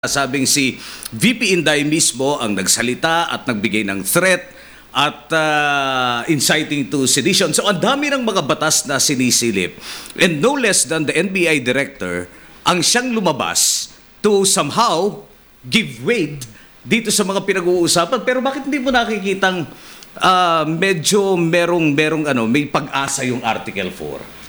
Sabing si VP Inday mismo ang nagsalita at nagbigay ng threat at inciting to sedition. So ang dami ng mga batas na sinisilip. And no less than the NBI director ang siyang lumabas to somehow give weight dito sa mga pinag-uusapan. Pero bakit hindi mo nakikitang medyo may pag-asa yung Article 4?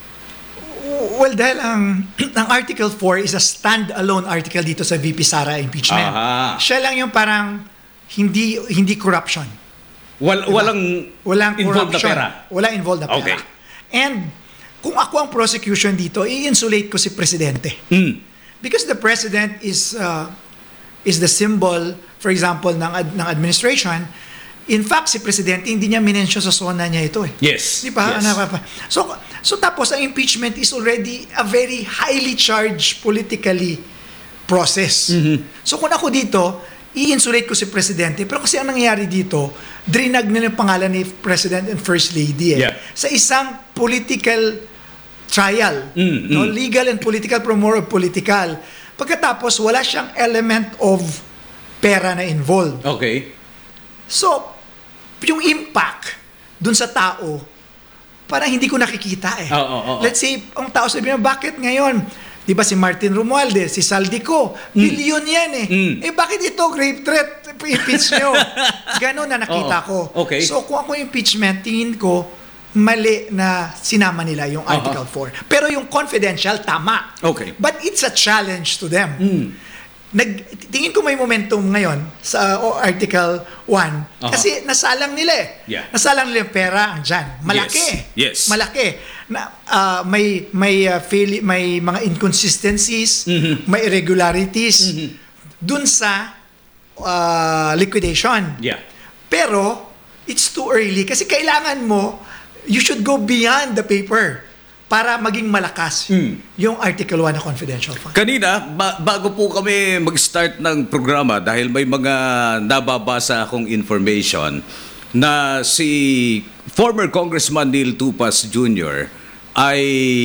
Well, dahil ang Article 4 is a stand-alone article dito sa VP Sara impeachment. Aha. Siya lang yung parang hindi corruption. Walang involved na pera. Walang involved na pera. Okay. And kung ako ang prosecution dito, i-insulate ko si Presidente. Because the President is the symbol, for example, ng administration. In fact, si Presidente, hindi niya minensyon sa SONA niya ito eh. Yes. Di ba? Yes. So tapos, ang impeachment is already a very highly charged politically process. So kung ako dito, i-insulate ko si Presidente. Pero kasi ang nangyayari dito, drinag nila yung pangalan ni President and First Lady sa isang political trial. No? Legal and political, from more of political. Pagkatapos, wala siyang element of pera na involved. Okay. So, yung impact dun sa tao, parang hindi ko nakikita eh. Let's say, ang tao sabihin, bakit ngayon? Di ba si Martin Romualdez, si Saldico, bilyon yan eh. Bakit ito, grave threat, impeach nyo? Ganon na nakita ko. Okay. So, kung ako impeachment, tingin ko, mali na sinama nila yung Article 4. Pero yung confidential, tama. Okay. But it's a challenge to them. Tingin ko may momentum ngayon sa Article 1 kasi nasalang nila eh. Yeah. Nasalang nila yung pera andyan. Malaki. Yes. Malaki. May mga inconsistencies, may irregularities dun sa liquidation. Yeah. Pero it's too early kasi kailangan mo, you should go beyond the paper para maging malakas yung Article 1 na confidential fund. Kanina, bago po kami mag-start ng programa, dahil may mga nababasa akong information na si former Congressman Neil Tupas Jr. ay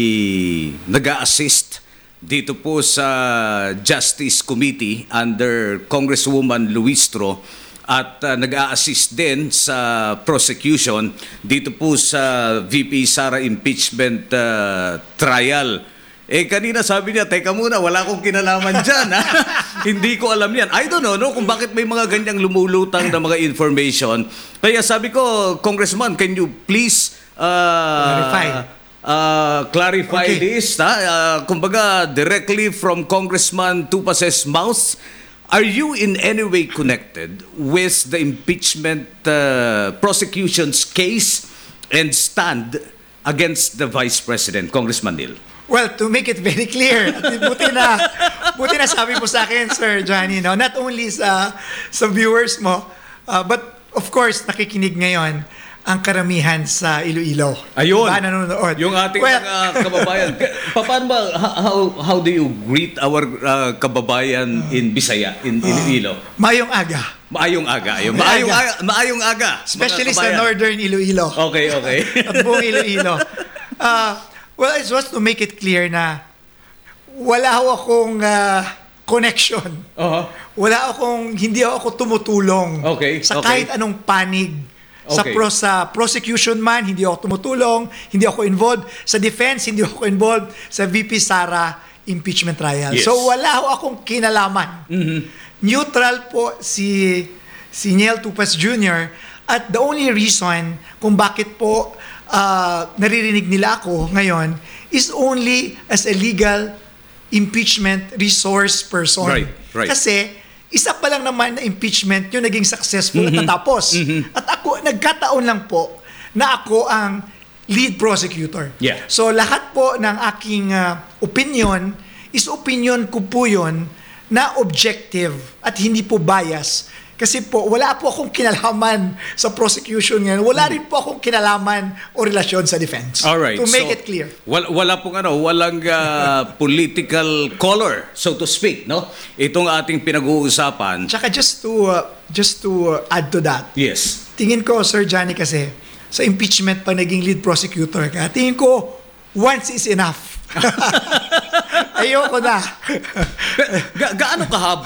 nag-a-assist dito po sa Justice Committee under Congresswoman Luistro at nag-a-assist din sa prosecution dito po sa VP Sara impeachment trial. Kanina sabi niya, teka muna, wala akong kinalaman dyan. Hindi ko alam yan. I don't know kung bakit may mga ganyang lumulutang na mga information. Kaya sabi ko, Congressman, can you please clarify this? Kumbaga, directly from Congressman Tupas's mouth. Are you in any way connected with the impeachment prosecution's case and stand against the Vice President, Congressman Neil? Well, to make it very clear, buti na sabi mo sa akin, Sir Johnny, no? Not only sa viewers mo, but of course, nakikinig ngayon ang karamihan sa Iloilo. Ayun. Diba, nanonood. Yung ating mga kababayan. Paano ba, how do you greet our kababayan in Bisaya, in Iloilo? Mayong aga. Maayong aga. Maayong aga. Especially sa Northern Iloilo. Okay. At buong Iloilo. Well, it's just to make it clear na wala akong connection. Hindi ako tumutulong sa kahit anong panig. Sa prosecution man, hindi ako tumutulong, hindi ako involved. Sa defense, hindi ako involved. Sa VP Sara impeachment trial. Yes. So wala akong kinalaman. Neutral po si Neil Tupas Jr. At the only reason kung bakit po naririnig nila ako ngayon is only as a legal impeachment resource person. Right. Kasi isa pa lang naman na impeachment yung naging successful at natapos. At ako, nagkataon lang po na ako ang lead prosecutor. Yeah. So lahat po ng aking opinion is opinion ko po yun na objective at hindi po bias. Kasi po, wala po akong kinalaman sa prosecution ngayon. Wala rin po akong kinalaman o relasyon sa defense. Alright. To make it clear. Walang political color, so to speak, no? Itong ating pinag-uusapan. Tsaka just to add to that. Yes. Tingin ko, Sir Johnny, kasi sa impeachment pag naging lead prosecutor ka, tingin ko once is enough. Ayoko na. Gaano kahaba